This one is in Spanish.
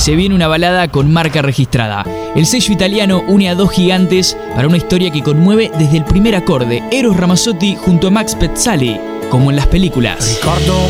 se viene una balada con marca registrada. El sello italiano une a dos gigantes para una historia que conmueve desde el primer acorde. Eros Ramazzotti junto a Max Pezzali, como en las películas.